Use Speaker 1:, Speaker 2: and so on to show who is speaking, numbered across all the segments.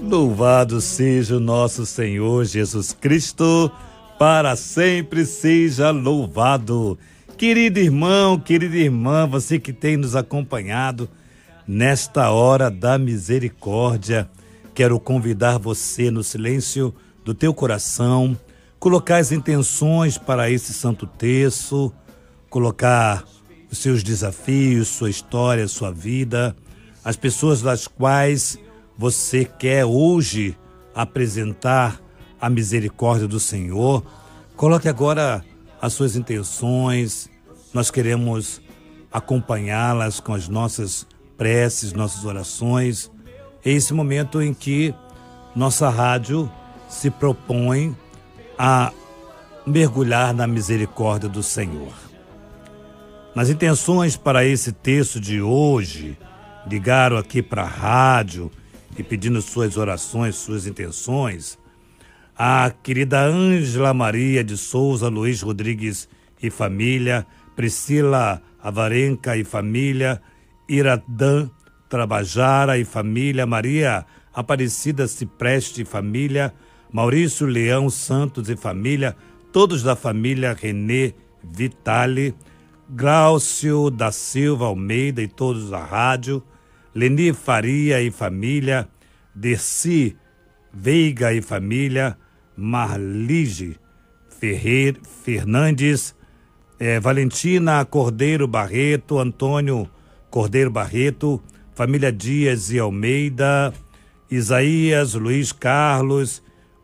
Speaker 1: Louvado seja o nosso Senhor Jesus Cristo, para sempre seja louvado. Querido irmão, querida irmã, você que tem nos acompanhado nesta hora da misericórdia, quero convidar você no silêncio do teu coração, colocar as intenções para esse santo terço, colocar os seus desafios, sua história, sua vida, as pessoas das quais você quer hoje apresentar a misericórdia do Senhor. Coloque agora as suas intenções. Nós queremos acompanhá-las com as nossas preces, nossas orações. É esse momento em que nossa rádio se propõe a mergulhar na misericórdia do Senhor. Nas intenções para esse texto de hoje, ligaram aqui para a rádio e pedindo suas orações, suas intenções, a querida Ângela Maria de Souza Luiz Rodrigues e família, Priscila Avarenca e família, Iradã Trabajara e família, Maria Aparecida Cipreste e família, Maurício Leão Santos e família, todos da família Renê Vitale, Glaucio da Silva Almeida e todos da rádio, Leni Faria e família, Dercy Veiga e família, Marlige Fernandes, Valentina Cordeiro Barreto, Antônio Cordeiro Barreto, família Dias e Almeida, Isaías Luiz Carlos,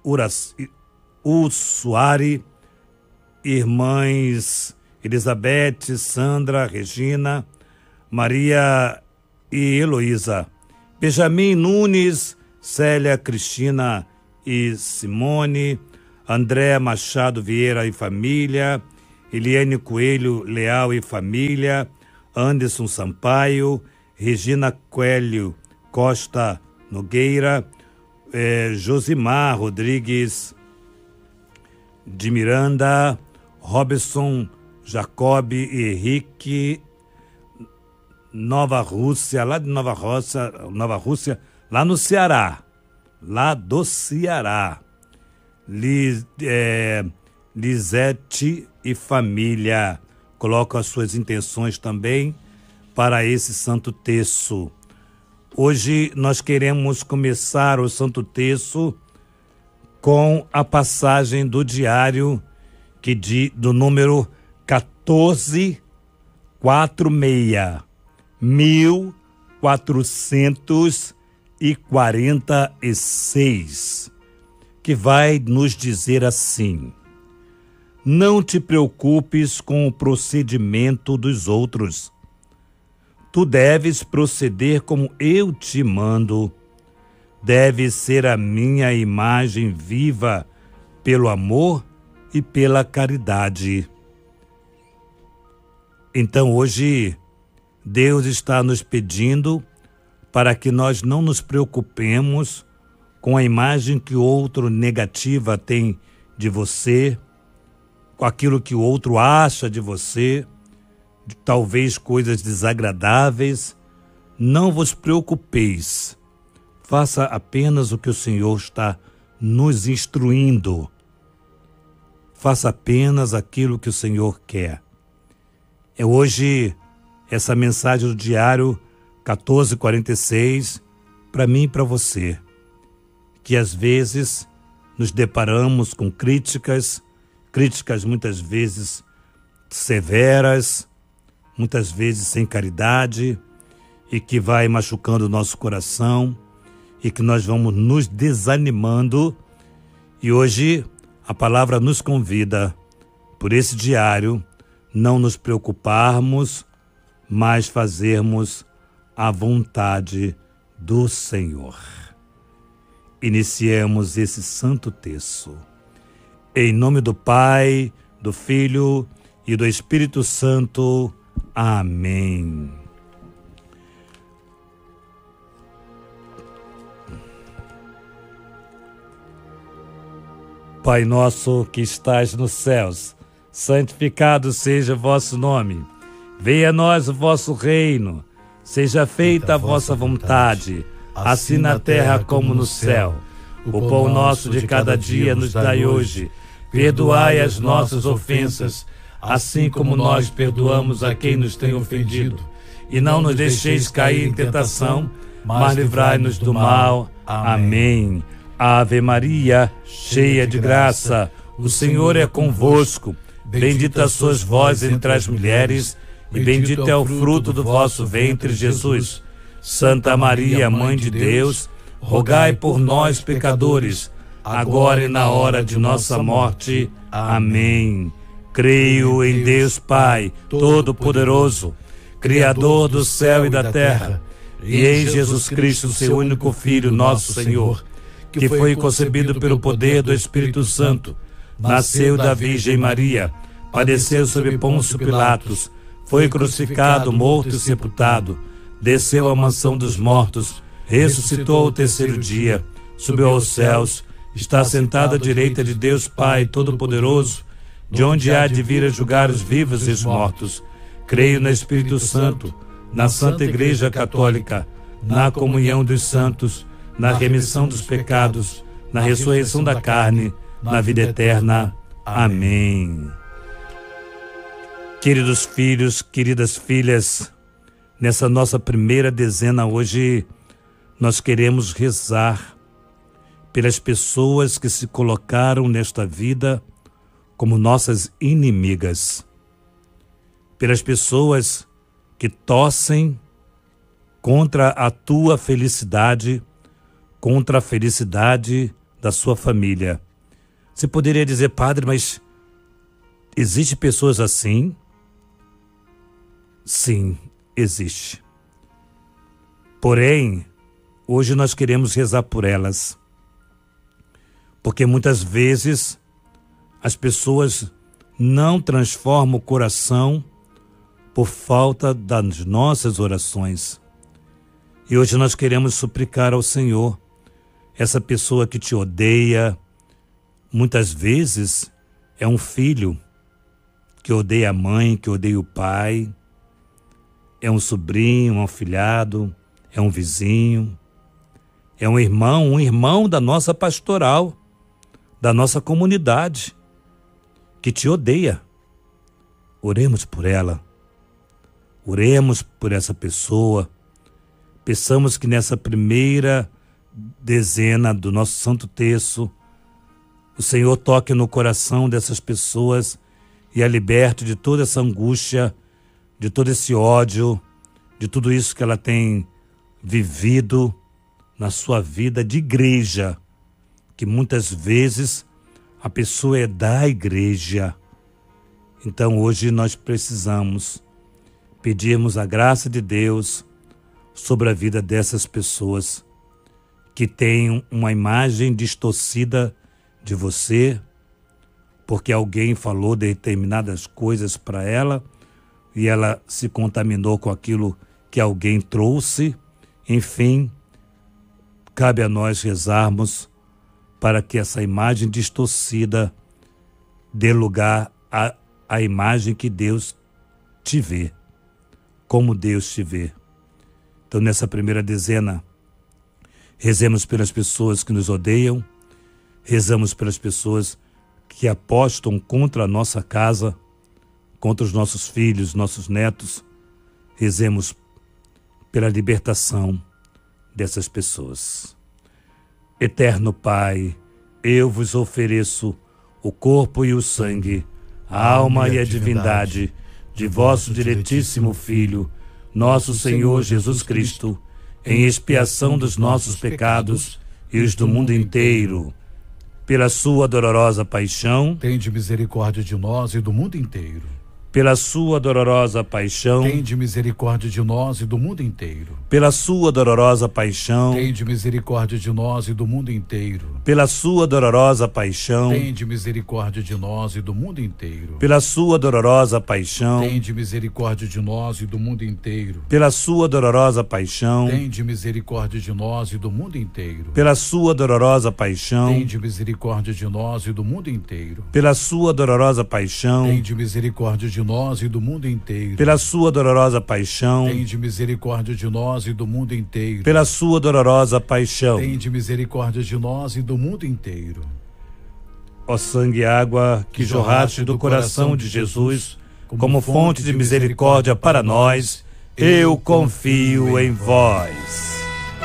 Speaker 1: Ussuari, irmãs Elizabeth, Sandra, Regina, Maria e Heloísa, Benjamin Nunes, Célia, Cristina e Simone, André Machado Vieira e família, Eliane Coelho Leal e família, Anderson Sampaio, Regina Coelho Costa Nogueira, Josimar Rodrigues de Miranda, Robson Jacob e Henrique, Nova Rússia, lá de Nova Rússia, lá no Ceará, lá do Ceará. Lisete e família, colocam as suas intenções também para esse santo terço. Hoje nós queremos começar o santo terço com a passagem do diário do número 1446, que vai nos dizer assim: não te preocupes com o procedimento dos outros. Tu deves proceder como eu te mando. Deve ser a minha imagem viva pelo amor e pela caridade. Então hoje Deus está nos pedindo para que nós não nos preocupemos com a imagem que o outro negativa tem de você, com aquilo que o outro acha de você, talvez coisas desagradáveis. Não vos preocupeis. Faça apenas o que o Senhor está nos instruindo. Faça apenas aquilo que o Senhor quer. É hoje essa mensagem do diário 1446 para mim e para você, que às vezes nos deparamos com críticas muitas vezes severas, muitas vezes sem caridade, e que vai machucando o nosso coração e que nós vamos nos desanimando. E hoje a palavra nos convida, por esse diário, não nos preocuparmos, mas fazermos a vontade do Senhor. Iniciemos esse santo terço. Em nome do Pai, do Filho e do Espírito Santo. Amém. Pai nosso que estás nos céus, santificado seja o vosso nome. Venha a nós o vosso reino. Seja feita a vossa vontade, assim na terra como no céu. O pão nosso de cada dia nos dai hoje. Perdoai as nossas ofensas, assim como nós perdoamos a quem nos tem ofendido. E não nos deixeis cair em tentação, mas livrai-nos do mal. Amém. Ave Maria, cheia de graça, o Senhor é convosco. Bendita sois vós entre as mulheres, e bendito é o fruto do vosso ventre, Jesus. Santa Maria, Mãe de Deus, rogai por nós, pecadores, agora e na hora de nossa morte. Amém. Creio em Deus Pai, Todo-Poderoso, Criador do céu e da terra, e em Jesus Cristo, seu único Filho, nosso Senhor, que foi concebido pelo poder do Espírito Santo, nasceu da Virgem Maria, padeceu sob Pôncio Pilatos, foi crucificado, morto e sepultado, desceu à mansão dos mortos, ressuscitou ao terceiro dia, subiu aos céus, está sentado à direita de Deus Pai Todo-Poderoso, de onde há de vir a julgar os vivos e os mortos. Creio no Espírito Santo, na Santa Igreja Católica, na comunhão dos santos, na remissão dos pecados, na ressurreição da carne, na vida eterna. Amém. Queridos filhos, queridas filhas, nessa nossa primeira dezena hoje, nós queremos rezar pelas pessoas que se colocaram nesta vida como nossas inimigas, pelas pessoas que torcem contra a tua felicidade, contra a felicidade da sua família. Você poderia dizer, padre, mas existe pessoas assim? Sim, existe. Porém, hoje nós queremos rezar por elas, porque muitas vezes as pessoas não transformam o coração por falta das nossas orações. E hoje nós queremos suplicar ao Senhor, essa pessoa que te odeia, muitas vezes é um filho que odeia a mãe, que odeia o pai, é um sobrinho, um afilhado, é um vizinho, é um irmão da nossa pastoral, da nossa comunidade, que te odeia. Oremos por ela, oremos por essa pessoa, peçamos que nessa primeira dezena do nosso Santo Terço, o Senhor toque no coração dessas pessoas e a liberte de toda essa angústia, de todo esse ódio, de tudo isso que ela tem vivido na sua vida de igreja, que muitas vezes a pessoa é da igreja. Então hoje nós precisamos pedirmos a graça de Deus sobre a vida dessas pessoas que têm uma imagem distorcida de você, porque alguém falou determinadas coisas para ela e ela se contaminou com aquilo que alguém trouxe. Enfim, cabe a nós rezarmos para que essa imagem distorcida dê lugar à imagem que Deus te vê, como Deus te vê. Então, nessa primeira dezena, rezemos pelas pessoas que nos odeiam, rezamos pelas pessoas que apostam contra a nossa casa, contra os nossos filhos, nossos netos. Rezemos pela libertação dessas pessoas. Eterno Pai, eu vos ofereço o corpo e o sangue, a alma e a divindade de vosso diletíssimo Filho, nosso Senhor Jesus Cristo, em expiação dos nossos pecados e os do mundo inteiro. Pela sua dolorosa paixão,
Speaker 2: tende misericórdia de nós e do mundo inteiro.
Speaker 1: Pela sua dolorosa paixão,
Speaker 2: tende misericórdia de nós e do mundo inteiro.
Speaker 1: Pela sua dolorosa paixão,
Speaker 2: tende misericórdia de nós e do mundo inteiro.
Speaker 1: Pela sua dolorosa paixão,
Speaker 2: tende misericórdia de nós e do mundo inteiro.
Speaker 1: Pela sua dolorosa paixão,
Speaker 2: tende misericórdia de nós e do mundo inteiro.
Speaker 1: Pela sua dolorosa paixão,
Speaker 2: tende misericórdia de nós e do mundo inteiro.
Speaker 1: Pela sua dolorosa paixão,
Speaker 2: tende misericórdia de nós e do mundo inteiro.
Speaker 1: Pela sua dolorosa paixão,
Speaker 2: tende misericórdia de nós e do mundo inteiro.
Speaker 1: Pela sua dolorosa paixão,
Speaker 2: tende misericórdia de nós e do mundo inteiro.
Speaker 1: pela sua dolorosa paixão,
Speaker 2: tende misericórdia de nós e do mundo inteiro.
Speaker 1: ó sangue e água que jorraste do coração de Jesus, como fonte de misericórdia para nós, eu confio em vós.